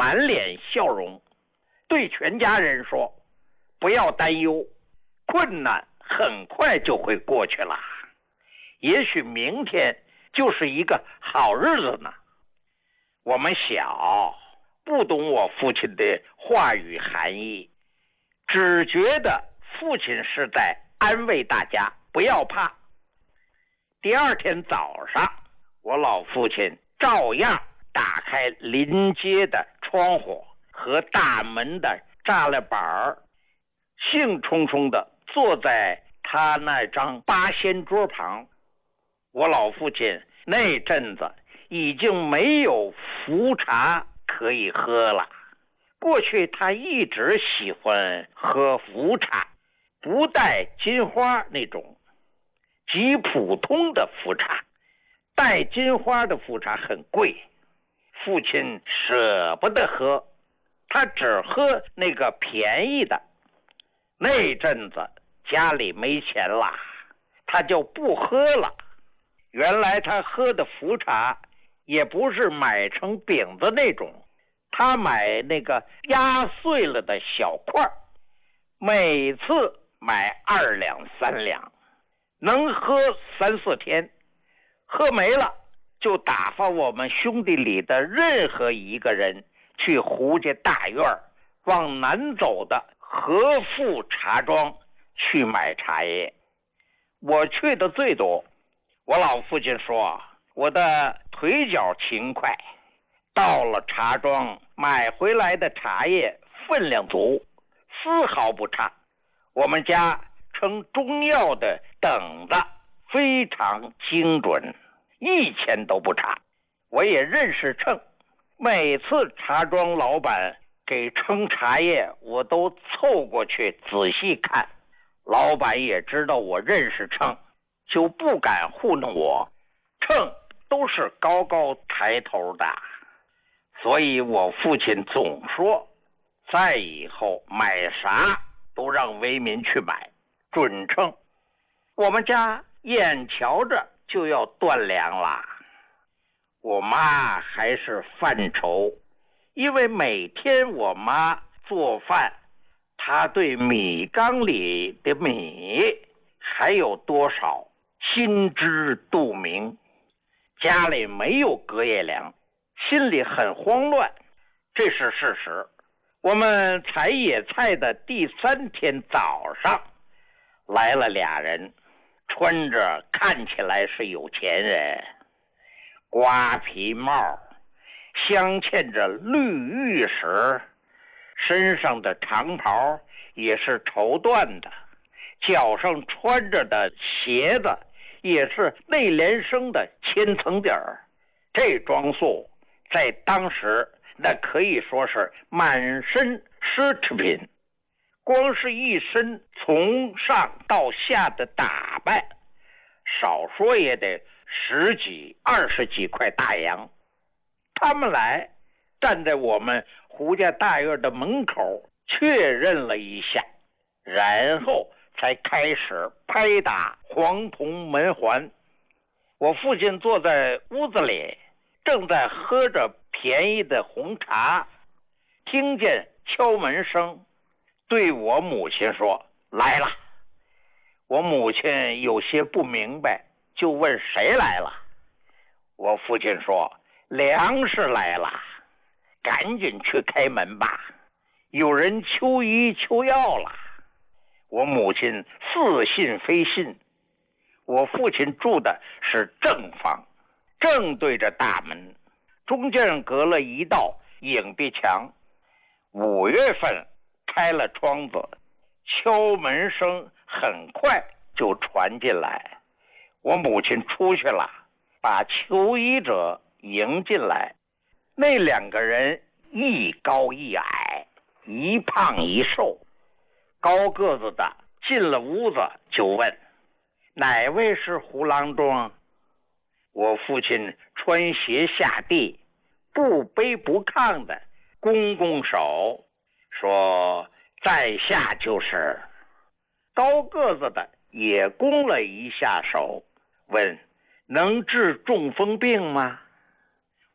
满脸笑容，对全家人说：“不要担忧，困难很快就会过去了，也许明天就是一个好日子呢。”我们小，不懂我父亲的话语含义，只觉得父亲是在安慰大家不要怕。第二天早上，我老父亲照样打开临街的窗户和大门的栅栏板，兴冲冲地坐在他那张八仙桌旁。我老父亲那阵子已经没有茯茶可以喝了，过去他一直喜欢喝茯茶，不带金花那种，极普通的茯茶。带金花的茯茶很贵，父亲舍不得喝，他只喝那个便宜的。那阵子家里没钱了，他就不喝了。原来他喝的茯茶也不是买成饼子那种，他买那个压碎了的小块，每次买2两3两，能喝3、4天，喝没了就打发我们兄弟里的任何一个人去胡家大院往南走的和富茶庄去买茶叶。我去的最多，我老父亲说我的腿脚勤快，到了茶庄买回来的茶叶分量足，丝毫不差。我们家称中药的等子非常精准，1钱都不差。我也认识秤，每次茶庄老板给称茶叶，我都凑过去仔细看。老板也知道我认识秤，就不敢糊弄我，秤都是高高抬头的。所以我父亲总说，再以后买啥都让为民去买，准称。我们家眼瞧着就要断粮了，我妈还是犯愁，因为每天我妈做饭，她对米缸里的米还有多少心知肚明。家里没有隔夜粮，心里很慌乱，这是事实。我们采野菜的第3天早上，来了2人，穿着看起来是有钱人，瓜皮帽，镶嵌着绿玉石，身上的长袍也是绸缎的，脚上穿着的鞋子也是内联升的千层底儿。这装束在当时那可以说是满身奢侈品，光是一身从上到下的打扮，少说也得10几20几块大洋。他们来站在我们胡家大院的门口确认了一下，然后才开始拍打黄铜门环。我父亲坐在屋子里，正在喝着便宜的红茶，听见敲门声，对我母亲说：“来了。”我母亲有些不明白，就问谁来了。我父亲说：“粮食来了，赶紧去开门吧，有人求医求药了。”我母亲似信非信。我父亲住的是正房，正对着大门，中间隔了一道影壁墙。5月份开了窗子，敲门声很快就传进来。我母亲出去了，把求医者迎进来。那2个人一高一矮，一胖一瘦。高个子的进了屋子就问：“哪位是胡郎中？”我父亲穿鞋下地，不卑不亢的拱拱手说：“在下就是。”高个子的也拱了一下手，问：“能治中风病吗？”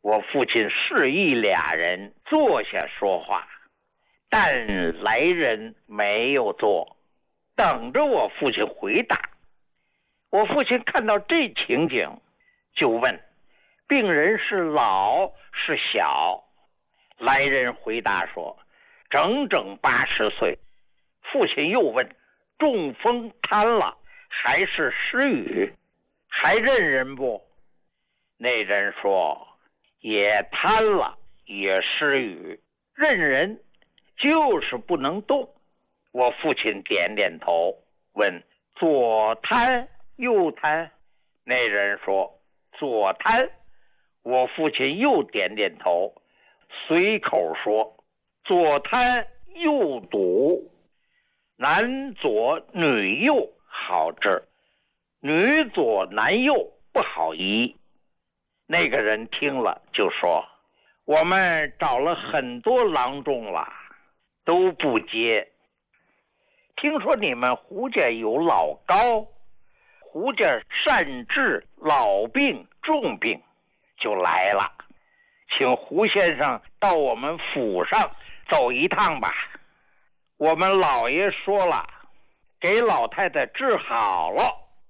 我父亲示意俩人坐下说话，但来人没有坐，等着我父亲回答。我父亲看到这情景，就问病人是老是小。来人回答说整整80岁。父亲又问中风瘫了还是失语，还认人不？那人说也瘫了也失语，认人，就是不能动。我父亲点点头，问左瘫右瘫？那人说左瘫。我父亲又点点头，随口说左瘫右堵，男左女右好治，女左男右不好医。那个人听了就说我们找了很多郎中了，都不接。听说你们胡家有老高，胡家善治老病重病，就来了，请胡先生到我们府上走一趟吧。我们老爷说了，给老太太治好了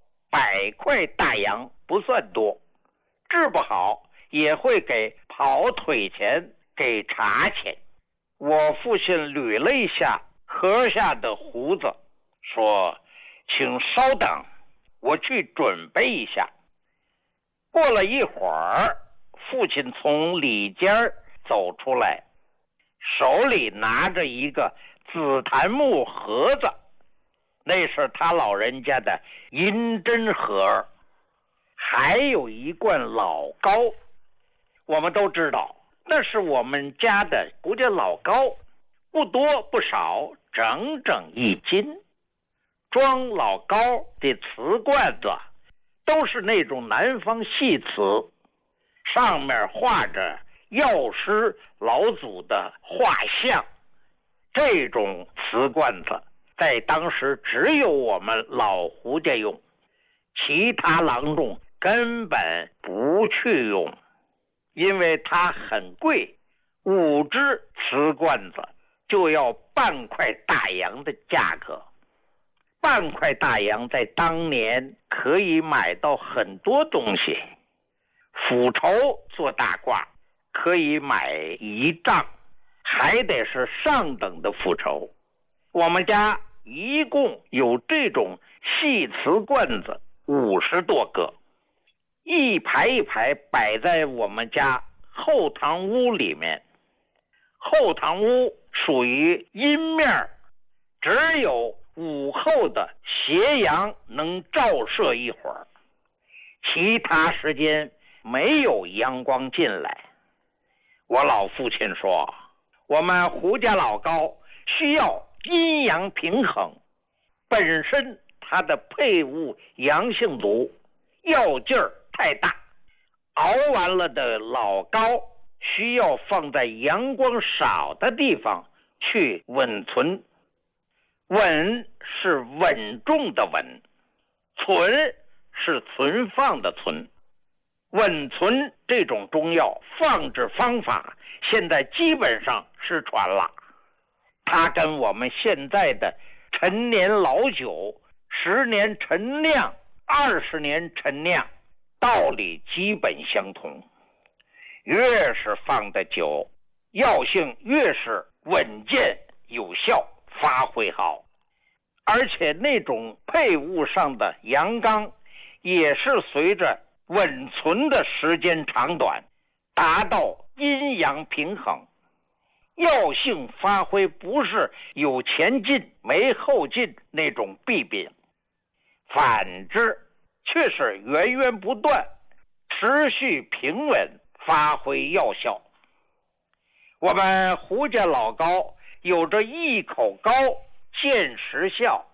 100块大洋不算多，治不好也会给跑腿钱，给茶钱。我父亲捋了一下壳下的胡子，说请稍等，我去准备一下。过了一会儿，父亲从里间走出来，手里拿着一个紫檀木盒子，那是他老人家的银针盒，还有一罐老高。我们都知道那是我们家的胡家老高，不多不少，整整1斤。装老高的瓷罐子都是那种南方细瓷，上面画着药师老祖的画像。这种瓷罐子在当时只有我们老胡家用，其他郎中根本不去用，因为它很贵，5只瓷罐子就要半块大洋的价格。半块大洋在当年可以买到很多东西，斧绸做大褂可以买1丈，还得是上等的斧绸。我们家一共有这种细瓷罐子50多个，一排一排摆在我们家后堂屋里面。后堂屋属于阴面，只有午后的斜阳能照射一会儿，其他时间没有阳光进来。我老父亲说我们胡家老高需要阴阳平衡，本身它的配伍阳性足，药劲儿太大，熬完了的老高需要放在阳光少的地方去稳存。稳是稳重的稳，存是存放的存。稳存这种中药放置方法现在基本上失传了，它跟我们现在的陈年老酒10年陈酿20年陈酿道理基本相同，越是放的久，药性越是稳健有效，发挥好。而且那种配伍上的阳刚也是随着稳存的时间长短达到阴阳平衡，药性发挥不是有前进没后进那种弊病，反之却是源源不断持续平稳发挥药效。我们胡家老高有着1口高见时效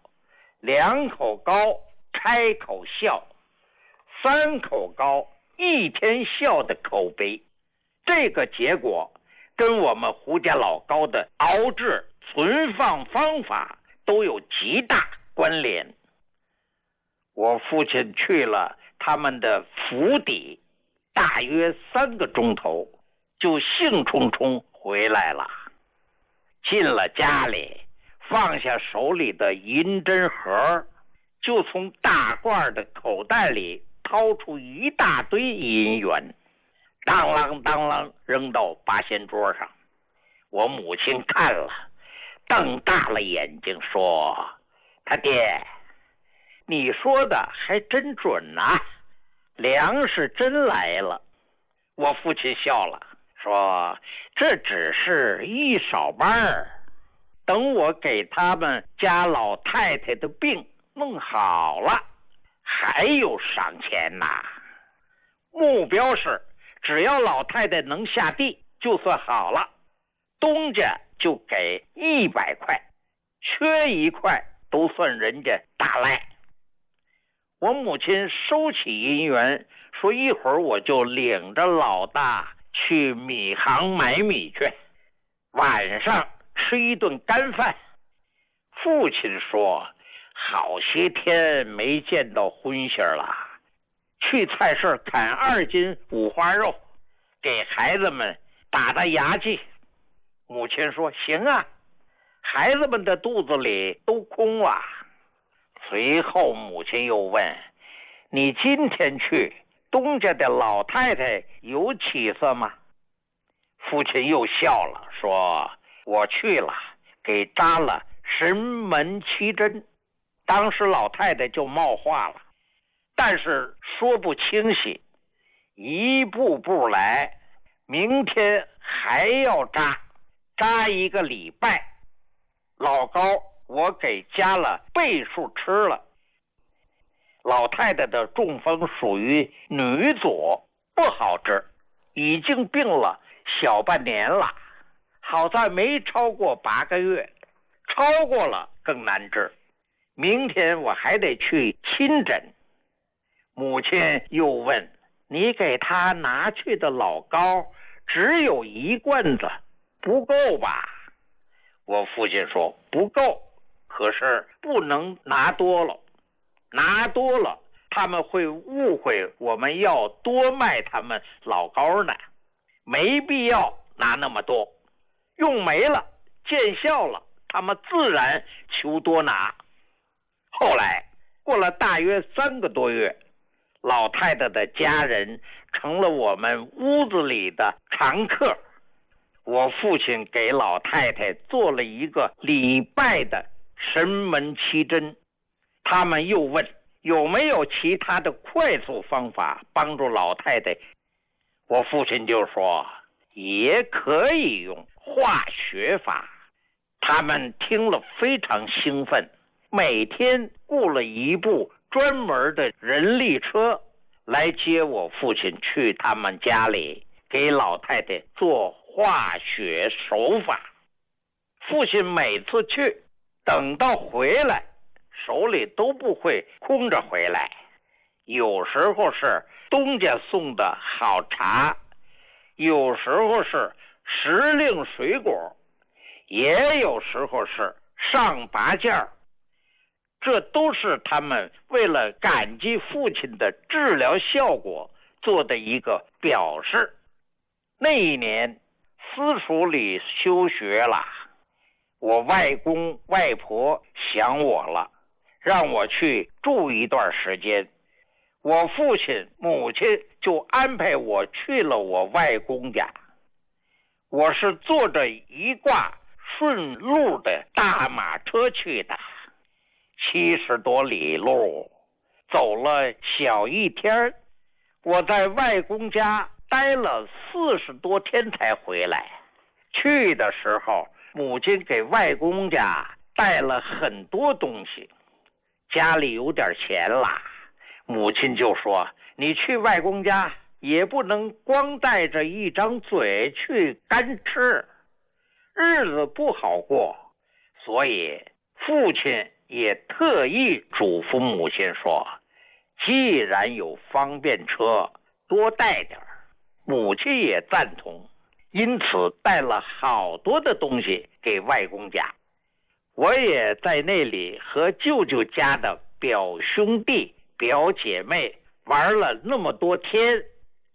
，2口高开口笑，3口高1天笑的口碑。这个结果跟我们胡家老高的熬制存放方法都有极大关联。我父亲去了他们的府邸， 大约3个钟头，就兴冲冲回来了。进了家里，放下手里的银针盒，就从大褂的口袋里掏出一大堆银元，当啷当啷扔到八仙桌上。我母亲看了，瞪大了眼睛说：“他爹，你说的还真准啊，粮食真来了。”我父亲笑了，说：“这只是一少半儿，等我给他们家老太太的病弄好了，还有赏钱呐。目标是只要老太太能下地就算好了，东家就给100块，缺1块都算人家大赖。”我母亲收起银元，说：“一会儿我就领着老大去米行买米去，晚上吃一顿干饭。”父亲说：“好些天没见到荤腥了，去菜市砍2斤五花肉，给孩子们打打牙祭。”母亲说：“行啊。”孩子们的肚子里都空了。随后母亲又问：“你今天去，东家的老太太有起色吗？”父亲又笑了，说：“我去了，给扎了神门7针。”当时老太太就冒话了，但是说不清晰，一步步来，明天还要扎1个礼拜。老高我给加了倍数吃了。老太太的中风属于女左，不好治，已经病了小半年了，好在没超过8个月，超过了更难治。明天我还得去亲诊。母亲又问：“你给他拿去的老膏只有1罐子，不够吧？”我父亲说：“不够，可是不能拿多了，拿多了他们会误会我们要多卖他们老膏呢，没必要拿那么多，用没了见效了，他们自然求多拿。”后来过了大约3个多月，老太太的家人成了我们屋子里的常客。我父亲给老太太做了一个礼拜的神门7针。他们又问有没有其他的快速方法帮助老太太。我父亲就说也可以用化学法。他们听了非常兴奋，每天雇了一部专门的人力车来接我父亲去他们家里给老太太做化学手法。父亲每次去，等到回来手里都不会空着回来，有时候是东家送的好茶，有时候是时令水果，也有时候是上拔件儿。这都是他们为了感激父亲的治疗效果做的一个表示。那一年私塾里休学了，我外公外婆想我了，让我去住一段时间。我父亲母亲就安排我去了我外公家。我是坐着一挂顺路的大马车去的，70多里路，走了小1天。我在外公家待了40多天才回来。去的时候，母亲给外公家带了很多东西，家里有点钱啦，母亲就说你去外公家也不能光带着一张嘴去干吃，日子不好过。所以父亲也特意嘱咐母亲说，既然有方便车，多带点。母亲也赞同，因此带了好多的东西给外公家。我也在那里和舅舅家的表兄弟表姐妹玩了那么多天，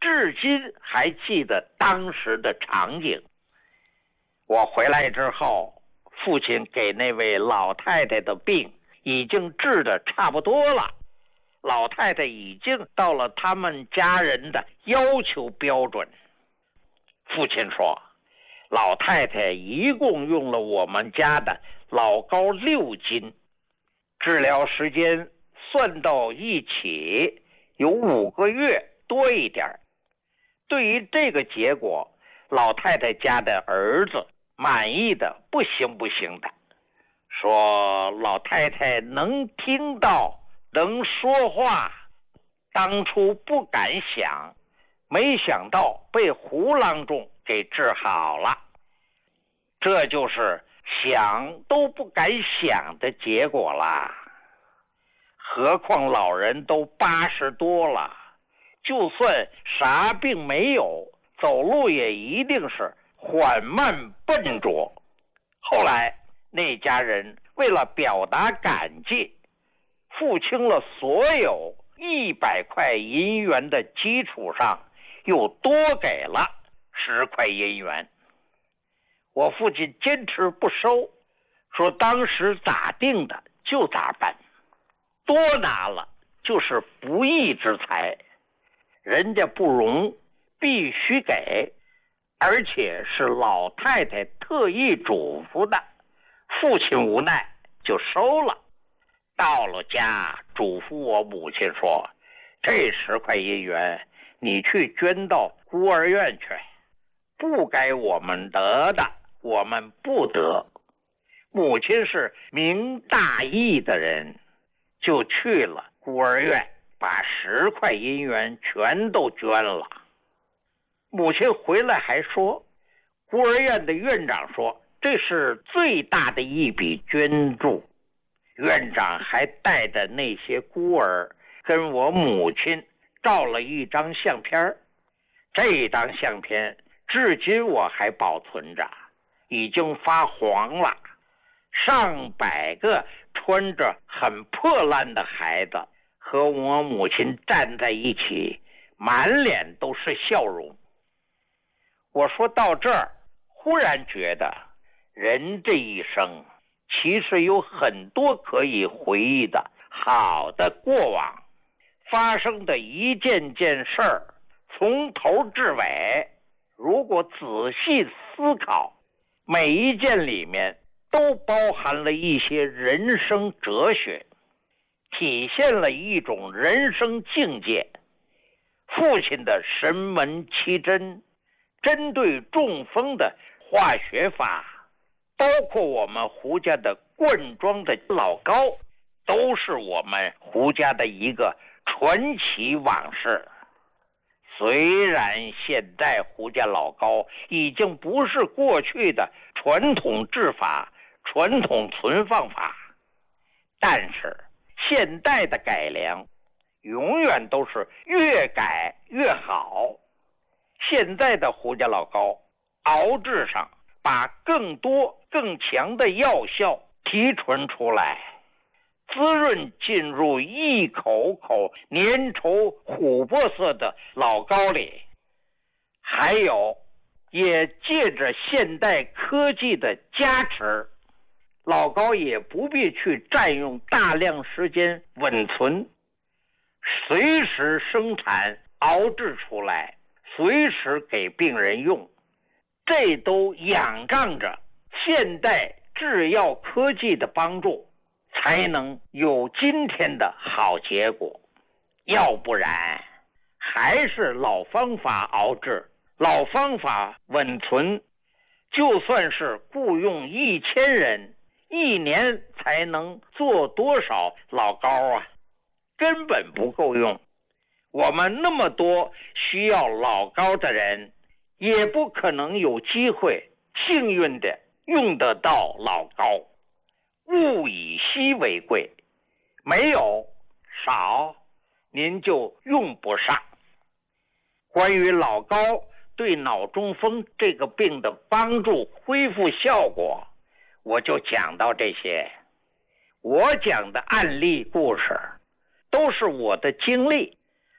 至今还记得当时的场景。我回来之后，父亲给那位老太太的病已经治得差不多了，老太太已经到了他们家人的要求标准。父亲说，老太太一共用了我们家的老膏6斤，治疗时间算到一起有5个月多一点。对于这个结果，老太太家的儿子满意的不行的，说老太太能听到，能说话，当初不敢想，没想到被胡郎中给治好了。这就是想都不敢想的结果啦。何况老人都80多了，就算啥病没有，走路也一定是缓慢笨拙。后来那家人为了表达感激，付清了所有100块银元的基础上，又多给了10块银元。我父亲坚持不收，说当时咋定的就咋办，多拿了就是不义之财，人家不容，必须给，而且是老太太特意嘱咐的。父亲无奈就收了。到了家，嘱咐我母亲说，这10块银元你去捐到孤儿院去，不该我们得的我们不得。母亲是明大义的人，就去了孤儿院，把10块银元全都捐了。母亲回来还说，孤儿院的院长说这是最大的一笔捐助。院长还带着那些孤儿跟我母亲照了一张相片，这张相片至今我还保存着，已经发黄了。上百个穿着很破烂的孩子和我母亲站在一起，满脸都是笑容。我说到这儿，忽然觉得人这一生其实有很多可以回忆的好的过往，发生的一件件事儿，从头至尾，如果仔细思考，每一件里面都包含了一些人生哲学，体现了一种人生境界。父亲的神门奇针，针对中风的化学法，包括我们胡家的灌装的老膏，都是我们胡家的一个传奇往事。虽然现在胡家老膏已经不是过去的传统制法、传统存放法，但是现代的改良永远都是越改越好。现在的胡家老膏熬制上把更多更强的药效提纯出来，滋润进入一口口粘稠琥珀色的老膏里。还有也借着现代科技的加持，老膏也不必去占用大量时间稳存，随时生产熬制出来，随时给病人用。这都仰仗着现代制药科技的帮助，才能有今天的好结果。要不然还是老方法熬制，老方法稳存，就算是雇佣1000人，1年才能做多少老膏啊，根本不够用。我们那么多需要老膏的人，也不可能有机会幸运的用得到老膏。物以稀为贵，没有少您就用不上。关于老膏对脑中风这个病的帮助恢复效果，我就讲到这些。我讲的案例故事都是我的经历，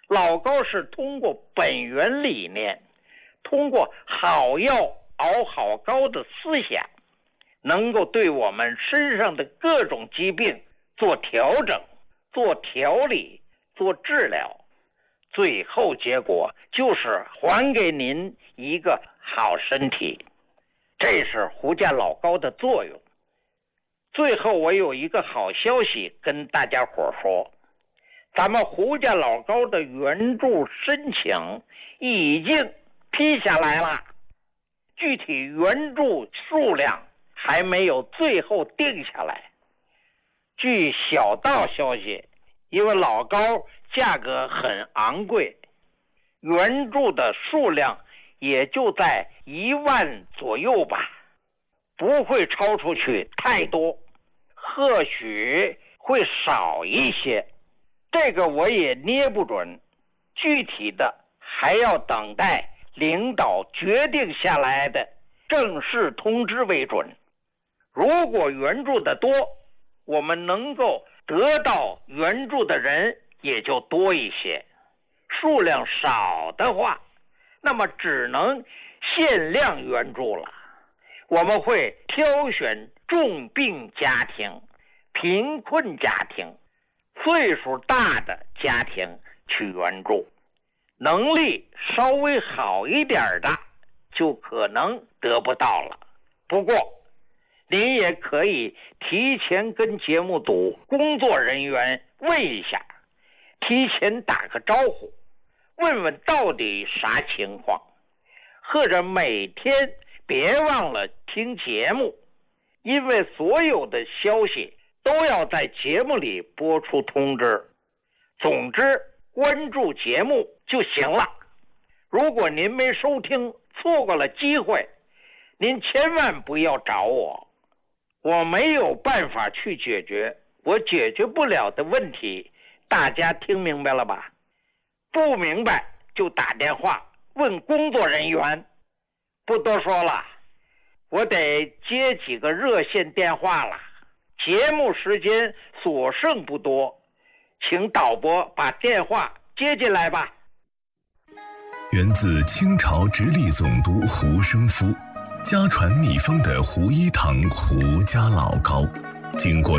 老高是通过本源理念，通过好药熬好膏的思想，能够对我们身上的各种疾病做调整、做调理、做治疗，最后结果就是还给您一个好身体。这是胡家老高的作用。最后我有一个好消息跟大家伙说，咱们胡家老高的援助申请已经批下来了，具体援助数量还没有最后定下来。据小道消息，因为老高价格很昂贵，援助的数量也就在1万左右吧，不会超出去太多，或许会少一些，这个我也捏不准，具体的还要等待领导决定下来的正式通知为准。如果援助的多，我们能够得到援助的人也就多一些，数量少的话，那么只能限量援助了。我们会挑选重病家庭、贫困家庭、岁数大的家庭去援助，能力稍微好一点的就可能得不到了。不过您也可以提前跟节目组工作人员问一下，提前打个招呼，问问到底啥情况，或者每天别忘了听节目，因为所有的消息都要在节目里播出通知。总之关注节目就行了。如果您没收听，错过了机会，您千万不要找我，我没有办法去解决我解决不了的问题，大家听明白了吧？不明白就打电话问工作人员。不多说了，我得接几个热线电话了，节目时间所剩不多，请导播把电话接进来吧。 源自清朝直隶总督胡生夫，家传秘方的胡一堂胡家老膏，经过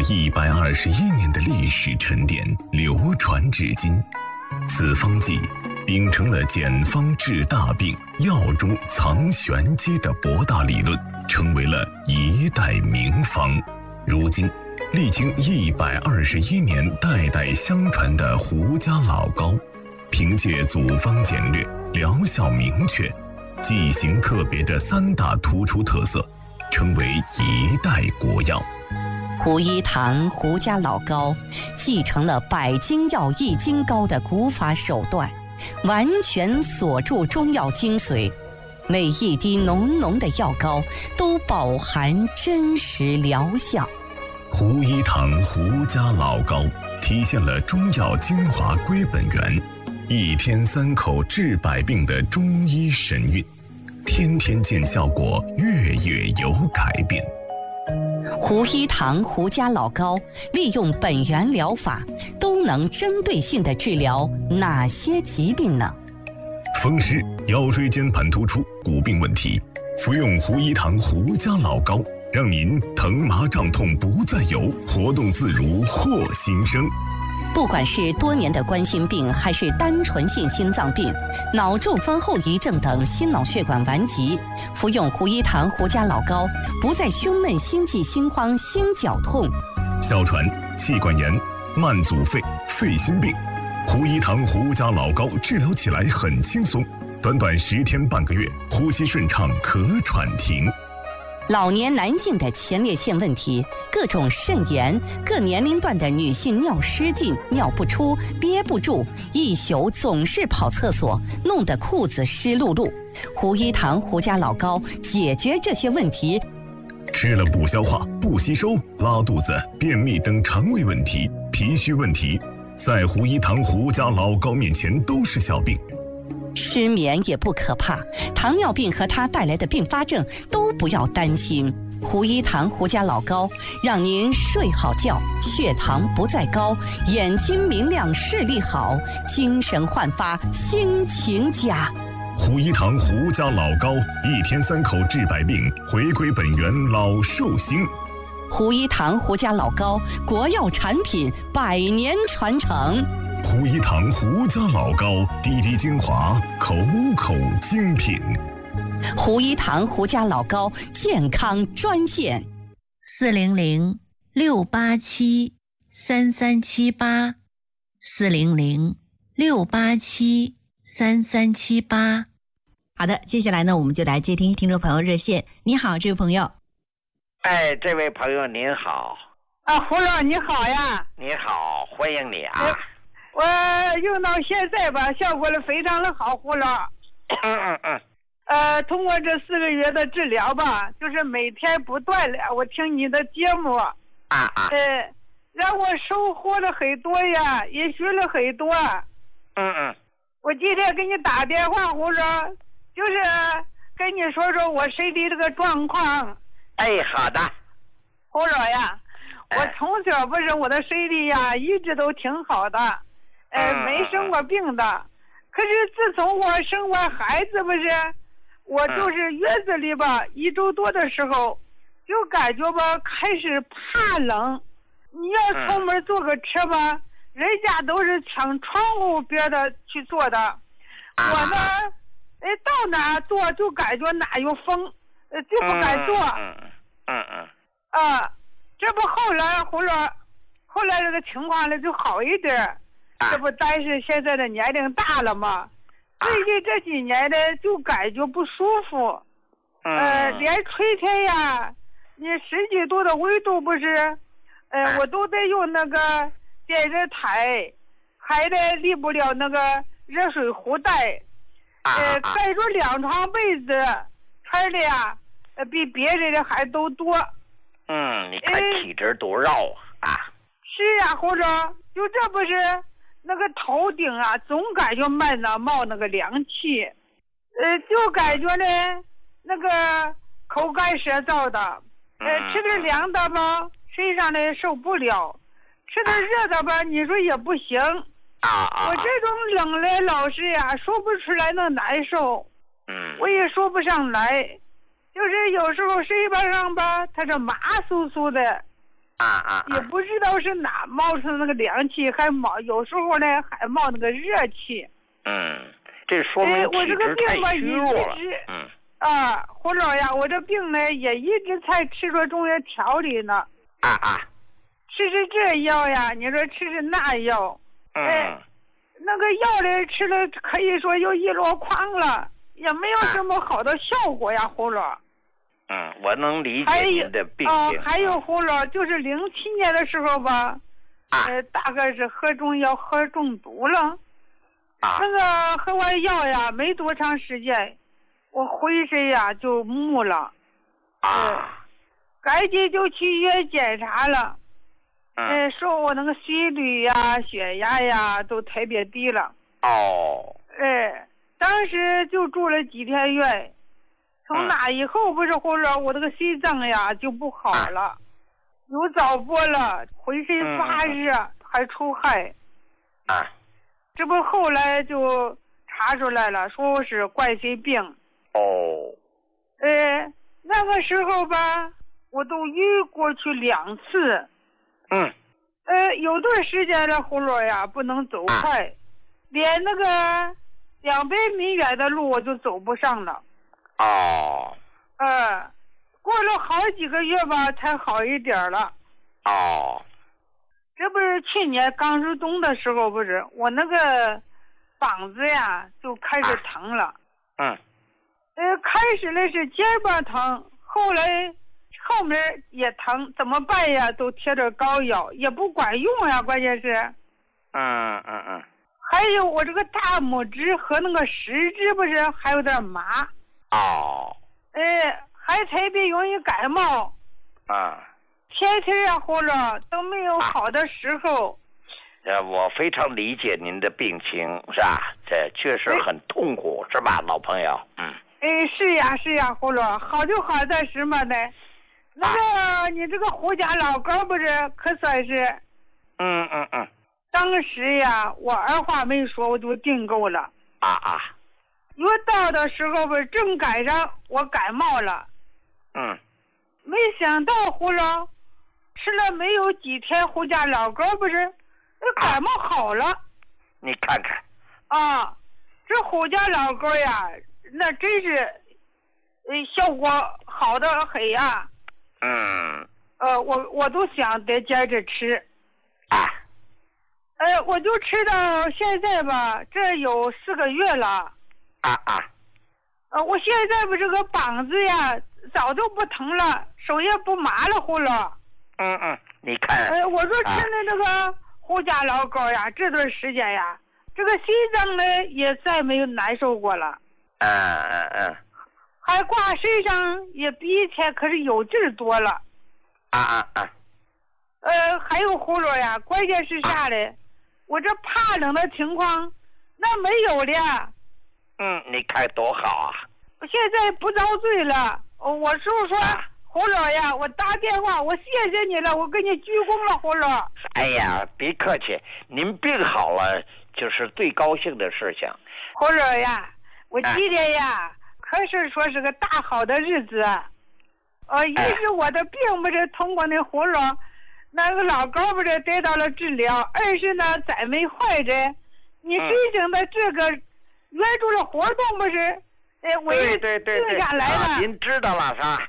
121年的历史沉淀，流传至今。此方剂秉承了简方治大病、药中藏玄机的博大理论，成为了一代名方。如今历经121年代代相传的胡家老膏，凭借组方简略、疗效明确、剂型特别的3大突出特色，成为一代国药。 胡一堂胡家老膏继承了百金药益精膏的古法手段，完全锁住中药精髓，每一滴浓浓的药膏都饱含真实疗效。 胡一堂胡家老膏体现了中药精华归本源，一天3口治百病的中医神韵，天天见效果，月月有改变。 胡一堂胡家老膏利用本源疗法，都能针对性地治疗哪些疾病呢？ 风湿、腰椎间盘突出、骨病问题，服用胡一堂胡家老膏，让您疼麻胀痛不再有，活动自如获新生。 不管是多年的冠心病，还是单纯性心脏病、脑中风后遗症等心脑血管顽疾，服用胡一堂胡家老膏，不再胸闷、心悸、心慌、心绞痛。 哮喘、气管炎、慢阻肺、肺心病，胡一堂胡家老膏治疗起来很轻松，短短10天半个月，呼吸顺畅，咳喘停。 老年男性的前列腺问题、各种肾炎、各年龄段的女性尿失禁、尿不出、憋不住，一宿总是跑厕所，弄得裤子湿漉漉。胡一堂胡家老膏解决这些问题。 吃了不消化、不吸收、拉肚子、便秘等肠胃问题、脾虚问题，在胡一堂胡家老膏面前都是小病。 失眠也不可怕，糖尿病和它带来的并发症都不要担心。 胡一堂胡家老高，让您睡好觉，血糖不再高，眼睛明亮，视力好，精神焕发，心情佳。 胡一堂胡家老高，1天3口治百病，回归本源老寿星。 胡一堂胡家老高，国药产品100年传承。 胡一堂胡家老高，滴滴精华，口口精品。 胡一堂胡家老高健康专线 ：400-687-3378，400-687-3378。好的，接下来呢，我们就来接听听众朋友热线。你好，这位朋友。 哎，这位朋友您好。 胡老你好呀。 你好，欢迎你啊。 我用到现在吧，效果的非常的好，胡老。通过这4个月的治疗吧，就是每天不断的我听你的节目，让我收获了很多呀，也学了很多。我今天给你打电话，胡老，就是跟你说说我身体这个状况。 哎，好的。 胡老呀，我从小不是我的身体呀，一直都挺好的，没生过病的。可是自从我生完孩子不是，我就是月子里吧，1周多的时候，就感觉吧开始怕冷。你要出门坐个车吧，人家都是抢窗户边的去坐的，我呢，到哪坐就感觉哪有风，就不敢坐。这不后来后来这个情况呢就好一点，这不但是现在的年龄大了嘛，最近这几年呢就感觉不舒服，连春天呀，你10几度的温度不是，我都得用那个电热毯，还得离不了那个热水壶带，盖住2床被子，穿的呀，比别人的还都多。 你看体质多绕啊。 是啊，胡总，就这不是那个头顶啊，总感觉慢呢冒那个凉气，就感觉呢那个口干舌燥的，吃点凉的吧，身上呢受不了，吃点热的吧，你说也不行。我这种冷的老是呀，说不出来那难受，我也说不上来，就是有时候身巴上吧，它这麻酥酥的。也不知道是哪冒出那个凉气，还冒有时候呢还冒那个热气。 这说明体质太虚弱了。 胡老呀，我这病呢也一直在吃着中药调理呢。吃这药呀，你说吃那药，那个药呢吃了可以说又一箩筐了，也没有什么好的效果呀，胡老。 我能理解您的病情。 还有胡老，就是07年的时候吧，大概是喝中药喝中毒了。那个喝完药呀，没多长时间，我浑身呀就木了。赶紧就去医院检查了。说我那个心率呀、血压呀都特别低了。当时就住了几天院。从那以后不是胡老，我这个心脏呀就不好了，有早搏了，浑身发热，还出汗。这不后来就查出来了，说我是冠心病。那个时候吧，我都晕过去2次。有段时间的胡老呀，不能走快，连那个200米远的路我就走不上了。过了好几个月吧，才好一点了。这不是去年刚入冬的时候，不是我那个膀子呀就开始疼了。开始的是肩膀疼，后来后面也疼，怎么办呀？都贴着膏药，也不管用呀，关键是。还有我这个大拇指和那个食指不是还有点麻。还特别容易感冒。天天啊或者都没有好的时候。 我非常理解您的病情，是吧？这确实很痛苦，是吧，老朋友？ 是呀，胡老，好就好在什么呢？ 那个你这个胡家老高不是可算是，当时呀，我二话没说，我就订购了。因为到的时候不是正赶上我感冒了。没想到胡老吃了没有几天，胡家老高不是感冒好了。 你看看。 这胡家老高呀，那真是，效果好的很呀。我都想得接着吃。我就吃到现在吧，这有4个月了。我现在不这个膀子呀，早就不疼了，手也不麻了，胡老。 你看。 我说吃的这个胡家老高呀，这段时间呀，这个心脏呢也再没有难受过了。还挂身上也比以前可是有劲儿多了。还有胡老呀，关键是啥嘞？我这怕冷的情况那没有了。 你看多好啊！ 我现在不遭罪了。我叔说，胡老呀，我打电话，我谢谢你了，我给你鞠躬了，胡老。 哎呀，别客气，您病好了就是最高兴的事情。 胡老呀，我今天呀，可是说是个大好的日子。一是我的病不是通过那胡老那个老高不是得到了治疗，二是呢咱们患者你申请的这个援助的活动不是我也定下来了。 您知道了是吧？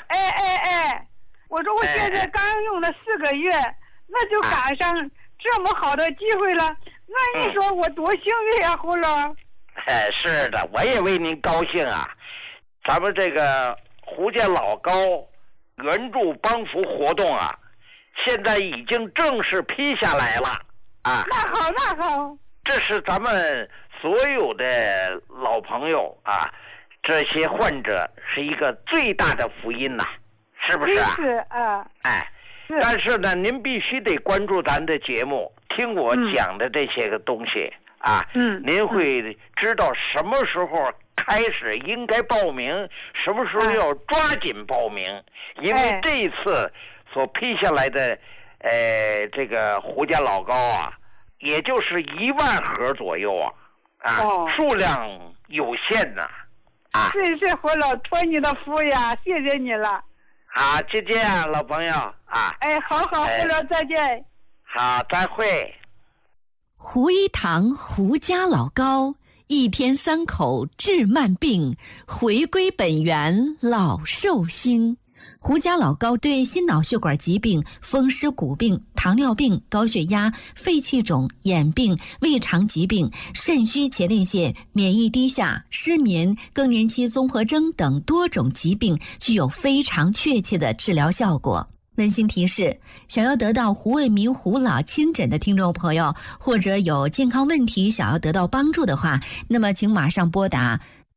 我说我现在刚用了4个月，那就赶上这么好的机会了，那你说我多幸运呀，胡老。 是的，我也为您高兴啊。咱们这个胡家老高援助帮扶活动啊，现在已经正式批下来了。 那好。 这是咱们所有的老朋友这些患者是一个最大的福音呐，是不是啊？ 是但是呢，您必须得关注咱的节目，听我讲的这些个东西您会知道什么时候开始应该报名，什么时候要抓紧报名，因为这一次所批下来的这个胡家老高也就是1万盒左右数量有限呐。 是胡老，托你的福呀，谢谢你了。 好，再见老朋友好，胡老再见。 好，再会。 胡一堂胡家老高，1天3口治慢病，回归本源老寿星。胡家老高对心脑血管疾病、风湿骨病、糖尿病、高血压、肺气肿、眼病、胃肠疾病、肾虚前列腺、免疫低下、失眠、更年期综合征等多种疾病具有非常确切的治疗效果。温馨提示：想要得到胡卫民胡老亲诊的听众朋友，或者有健康问题想要得到帮助的话，那么请马上拨打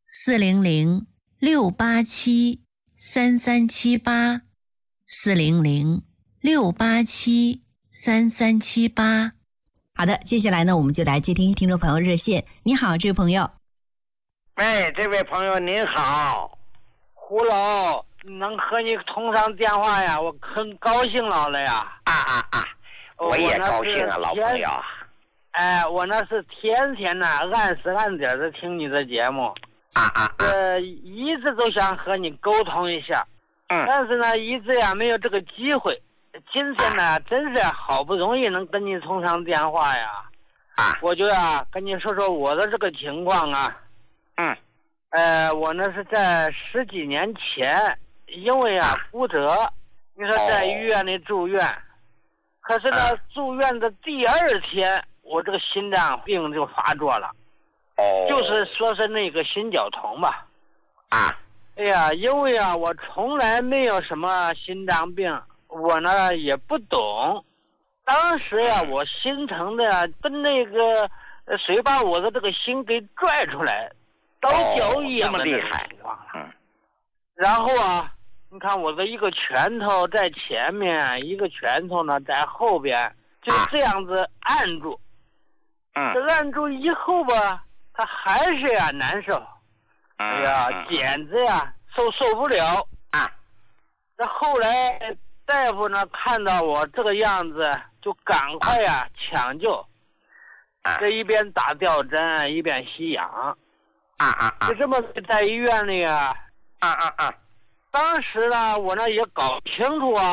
400-687-3378 400-687-3378。好的，接下来呢，我们就来接听听众朋友热线。你好，这位朋友。 这位朋友您好。 胡老，能和你通上电话呀，我很高兴了呀。 我也高兴啊，老朋友。 我那是天天按时按点的听你的节目。一直都想和你沟通一下，但是呢，一直没有这个机会。今天呢，真是好不容易能跟你通上电话呀。我就跟你说说我的这个情况啊。我呢是在10几年前，因为骨折，你说在医院里住院，可是呢，住院的第2天，我这个心脏病就发作了。就是说是那个心绞痛吧。因为我从来没有什么心脏病，我呢也不懂。当时我心疼的跟那个谁把我的这个心给拽出来，刀绞一样的那种情况了。然后你看我的一个拳头在前面，一个拳头呢在后边，就这样子按住。这按住以后吧，他还是难受。简直受不了。 这后来大夫呢看到我这个样子，就赶快呀抢救，这一边打吊针一边吸氧，就这么在医院里啊。当时呢，我呢也搞不清楚啊。